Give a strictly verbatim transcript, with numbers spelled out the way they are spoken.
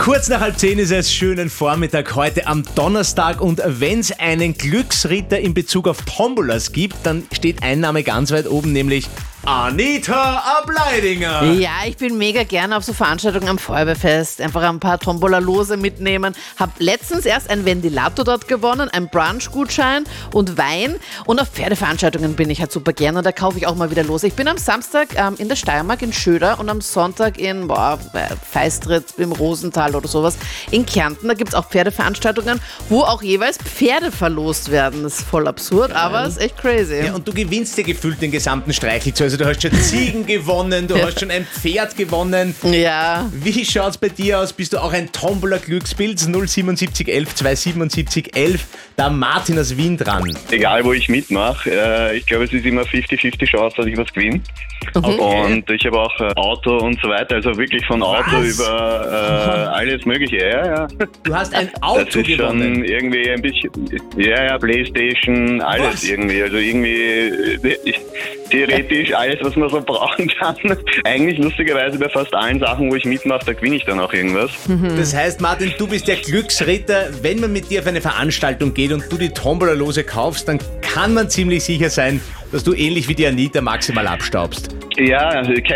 Kurz nach halb zehn ist es, schönen Vormittag heute am Donnerstag, und wenn es einen Glücksritter in Bezug auf Tombolas gibt, dann steht ein Name ganz weit oben, nämlich Anita Ableidinger. Ja, ich bin mega gerne auf so Veranstaltungen am Feuerwehrfest. Einfach ein paar Tombola-Lose mitnehmen. Hab letztens erst ein Ventilator dort gewonnen, ein Brunch-Gutschein und Wein. Und auf Pferdeveranstaltungen bin ich halt super gerne, und da kaufe ich auch mal wieder Lose. Ich bin am Samstag ähm, in der Steiermark in Schöder und am Sonntag in boah, Feistritz im Rosental oder sowas in Kärnten. Da gibt es auch Pferdeveranstaltungen, wo auch jeweils Pferde verlost werden. Das ist voll absurd, aber es ist echt crazy. Ja, und du gewinnst dir gefühlt den gesamten Streichelzoo. Also du hast schon Ziegen gewonnen, du hast schon ein Pferd gewonnen. Ja. Wie schaut's bei dir aus? Bist du auch ein Tombola-Glückspilz? null siebenundsiebzig elf zweihundertsiebenundsiebzig elf. Da Martin aus Wien dran. Egal, wo ich mitmache, äh, ich glaube, es ist immer fünfzig fünfzig Chance, dass ich was gewinne. Okay. Und ich habe auch äh, Auto und so weiter, also wirklich von Auto Was? über äh, alles Mögliche. Ja, ja. Du hast ein Auto Das ist gewonnen. schon irgendwie ein bisschen, ja, ja, Playstation, alles Was? irgendwie. Also irgendwie äh, theoretisch alles, was man so brauchen kann. Eigentlich lustigerweise bei fast allen Sachen, wo ich mitmache, da gewinne ich dann auch irgendwas. Das heißt, Martin, du bist der Glücksritter. Wenn man mit dir auf eine Veranstaltung geht und du die Tombola-Lose kaufst, dann kann man ziemlich sicher sein, dass du ähnlich wie die Anita maximal abstaubst. Ja,